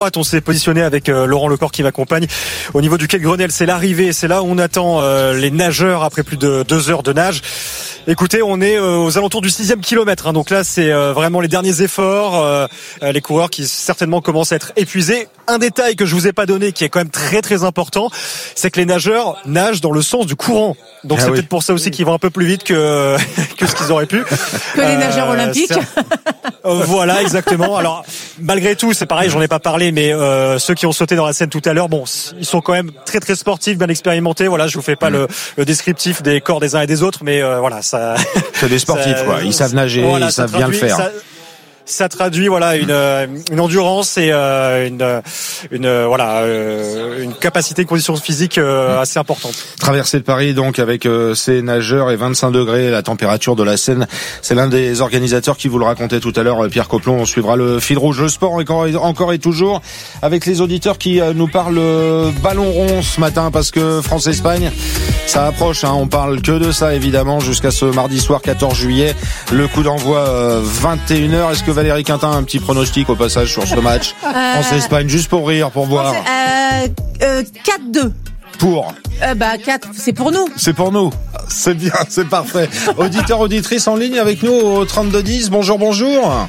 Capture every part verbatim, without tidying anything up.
droite. On s'est positionné avec euh, Laurent Lecor qui m'accompagne au niveau du quai de Grenelle. C'est l'arrivée, c'est là où on attend euh, les nageurs après plus de deux heures de nage. Écoutez, on est euh, aux alentours du sixième kilomètre, hein, donc là c'est euh, vraiment les derniers efforts, euh, euh, les coureurs qui certainement commencent à être épuisés. Un détail que je vous ai pas donné, qui est quand même très très important, c'est que les nageurs nagent dans le sens du courant. Donc ah c'est oui. peut-être pour ça aussi qu'ils vont un peu plus vite que que ce qu'ils auraient pu. Que les nageurs euh, olympiques. Euh, voilà, exactement. Alors malgré tout, c'est pareil, j'en ai pas parlé, mais euh, ceux qui ont sauté dans la Seine tout à l'heure, bon, ils sont quand même très très sportifs, bien expérimentés. Voilà, je vous fais pas mmh. le, le descriptif des corps des uns et des autres, mais euh, voilà, ça. C'est des sportifs, ça, quoi. Ils savent nager, voilà, ils savent traduit, bien le faire. Ça, ça traduit voilà une une endurance et euh, une une voilà euh, une capacité de condition physique euh, assez importante. Traversée de Paris donc avec euh, ces nageurs et vingt-cinq degrés la température de la Seine. C'est l'un des organisateurs qui vous le racontait tout à l'heure, Pierre Coplon. On suivra le fil rouge, le sport encore encore et toujours avec les auditeurs qui euh, nous parlent euh, ballon rond ce matin parce que France-Espagne ça approche, hein, on parle que de ça évidemment jusqu'à ce mardi soir quatorze juillet. Le coup d'envoi euh, vingt et une heures. Est-ce que Valérie Quintin, un petit pronostic au passage sur ce match euh... France-Espagne, juste pour rire, pour voir. Euh, euh, quatre deux. Pour euh, Bah quatre, c'est pour nous. C'est pour nous. C'est bien, c'est parfait. Auditeur, auditrice en ligne avec nous au trente-deux dix. Bonjour, bonjour.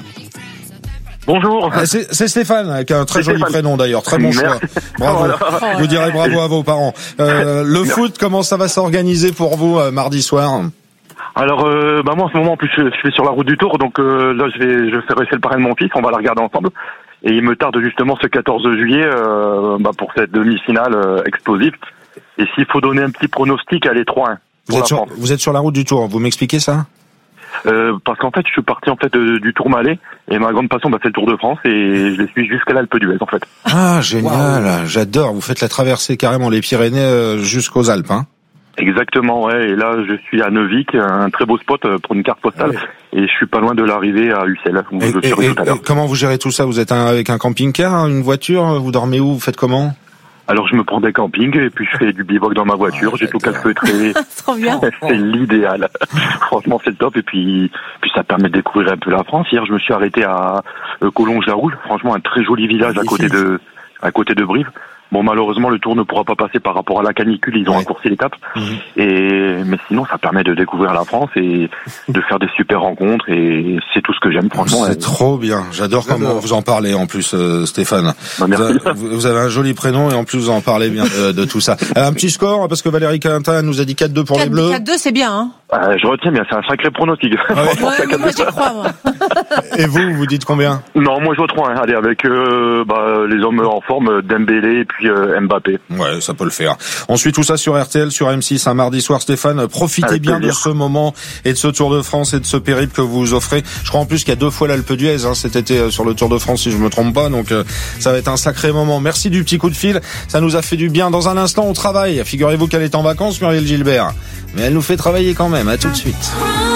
Bonjour. C'est, c'est Stéphane, qui a un très c'est joli Stéphane. prénom d'ailleurs, très bon choix. Bravo. Voilà. Vous direz bravo à vos parents. Euh, le foot, comment ça va s'organiser pour vous euh, mardi soir ? Alors, euh, bah moi en ce moment, en plus, je, je suis sur la route du Tour, donc euh, là, je vais, je vais rester le parrain de mon fils. On va la regarder ensemble. Et il me tarde justement ce quatorze juillet euh, bah, pour cette demi-finale euh, explosive. Et s'il faut donner un petit pronostic, allez trois un. Vous êtes, sur, vous êtes sur la route du Tour. Vous m'expliquez ça ? Euh, parce qu'en fait, je suis parti en fait de, du Tourmalet et ma grande passion, bah, c'est le Tour de France et je les suis jusqu'à l'Alpe d'Huez en fait. Ah génial, wow. J'adore. Vous faites la traversée carrément les Pyrénées euh, jusqu'aux Alpes, hein. Exactement, ouais. Et là, je suis à Neuvic, un très beau spot pour une carte postale, ouais. Et je suis pas loin de l'arrivée à Ussel, où et, je serai et, tout à l'heure. Et comment vous gérez tout ça ? Vous êtes un, avec un camping-car, une voiture ? Vous dormez où ? Vous faites comment ? Alors je me prends des campings et puis je fais du bivouac dans ma voiture. Ah, j'ai tout calfeutré. C'est trop bien. C'est l'idéal. Franchement, c'est le top. Et puis, puis ça permet de découvrir un peu la France. Hier, je me suis arrêté à Collonges-la-Rouge. Franchement, un très joli village à côté de, à côté de Brive. Bon, malheureusement, le Tour ne pourra pas passer par rapport à la canicule. Ils ont ouais. raccourci l'étape. Mmh. Et mais sinon, ça permet de découvrir la France et de faire des super rencontres. Et c'est tout ce que j'aime, franchement. C'est trop bien. J'adore comment vous en parlez, en plus, euh, Stéphane. Bah, merci. Vous, avez, vous avez un joli prénom et en plus, vous en parlez bien de, de tout ça. Alors, un petit score, parce que Valérie Quintin nous a dit quatre deux pour quatre, les Bleus. quatre deux, c'est bien, hein. Euh, je retiens bien, c'est un sacré pronostic. Ah ouais. Ouais, moi, j'y crois, moi. Et vous, vous dites combien ? Non, moi je vois trois un. Allez, avec euh, bah, les hommes en forme, Dembélé et puis euh, Mbappé. Ouais, ça peut le faire. On suit tout ça sur R T L, sur M six, un mardi soir. Stéphane, profitez avec bien plaisir. De ce moment et de ce Tour de France et de ce périple que vous offrez. Je crois en plus qu'il y a deux fois l'Alpe d'Huez hein, cet été sur le Tour de France, si je me trompe pas. Donc euh, ça va être un sacré moment. Merci du petit coup de fil. Ça nous a fait du bien. Dans un instant, on travaille. Figurez-vous qu'elle est en vacances, Muriel Gilbert. Mais elle nous fait travailler quand même. À tout de suite.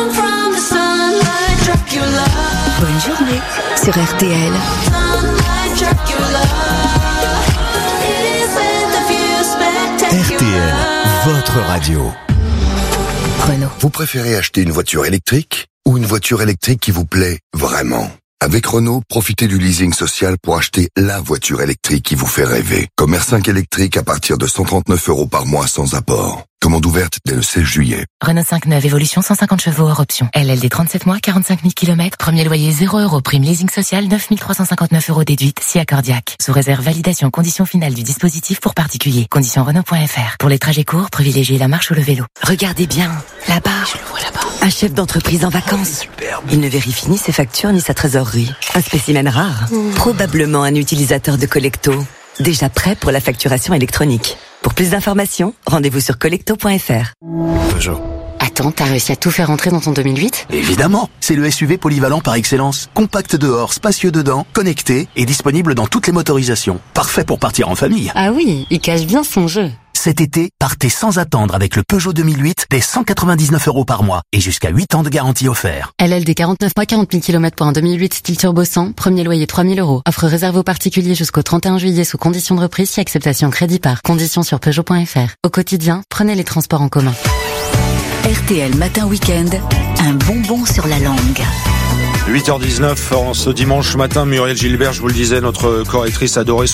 Bonne journée sur R T L. R T L, votre radio. Renault. Vous préférez acheter une voiture électrique ou une voiture électrique qui vous plaît vraiment ? Avec Renault, profitez du leasing social pour acheter la voiture électrique qui vous fait rêver. Comme R cinq électrique à partir de cent trente-neuf euros par mois sans apport. Commande ouverte dès le seize juillet. Renault cinq neuf Évolution cent cinquante chevaux hors option. L L D trente-sept mois, quarante-cinq mille kilomètres. Premier loyer zéro euros. Prime leasing social neuf mille trois cent cinquante-neuf euros déduite. Si accordiaque. Sous réserve validation condition finale du dispositif pour particulier. Conditions Renault point F R. Pour les trajets courts, privilégiez la marche ou le vélo. Regardez bien. Là-bas. Je le vois là-bas. Un chef d'entreprise en vacances. Superbe. Il ne vérifie ni ses factures ni sa trésorerie. Un spécimen rare. Mmh. Probablement un utilisateur de Collecto. Déjà prêt pour la facturation électronique. Pour plus d'informations, rendez-vous sur collecto point F R. Peugeot. Attends, t'as réussi à tout faire rentrer dans ton deux mille huit ? Évidemment, c'est le S U V polyvalent par excellence. Compact dehors, spacieux dedans, connecté et disponible dans toutes les motorisations. Parfait pour partir en famille. Ah oui, il cache bien son jeu. Cet été, partez sans attendre avec le Peugeot deux mille huit dès cent quatre-vingt-dix-neuf euros par mois et jusqu'à huit ans de garantie offert. L L D quarante-neuf mois, quarante mille kilomètres pour un deux mille huit style turbo cent, premier loyer trois mille euros. Offre réservée aux particuliers jusqu'au trente et un juillet sous condition de reprise si acceptation crédit par. Conditions sur Peugeot point F R. Au quotidien, prenez les transports en commun. R T L Matin Week-end, un bonbon sur la langue. huit heures dix-neuf en ce dimanche matin, Muriel Gilbert, je vous le disais, notre correctrice adorée.